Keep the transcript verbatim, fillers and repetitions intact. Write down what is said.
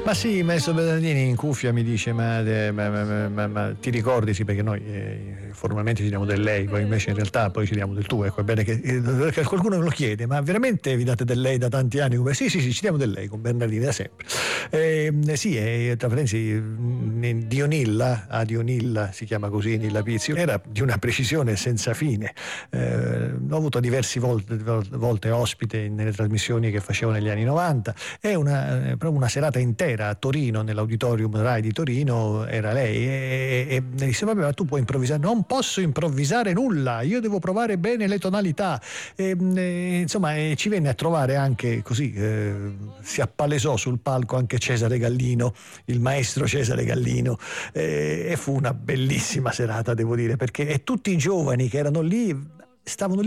Ma sì, maestro Bernardini in cuffia mi dice ma, ma, ma, ma, ma ti ricordi, sì, perché noi eh, formalmente ci diamo del lei, poi invece in realtà poi ci diamo del tu, ecco, è bene che, eh, che qualcuno me lo chiede, ma veramente vi date del lei da tanti anni? Come, sì sì sì, ci diamo del lei con Bernardini da sempre. Eh, sì, eh, tra parentesi, Dionilla, a Dionilla si chiama così, Nilla Pizzi, era di una precisione senza fine. Eh, ho avuto diverse volte, volte ospite nelle trasmissioni che facevo negli anni novanta, è una, proprio una serata intera a Torino, nell'auditorium Rai di Torino, era lei e, e, e disse vabbè, ma tu puoi improvvisare? Non posso improvvisare nulla, io devo provare bene le tonalità e, e, insomma e ci venne a trovare anche così, eh, si appalesò sul palco anche Cesare Gallino, il maestro Cesare Gallino, eh, e fu una bellissima serata, devo dire, perché e tutti i giovani che erano lì stavano lì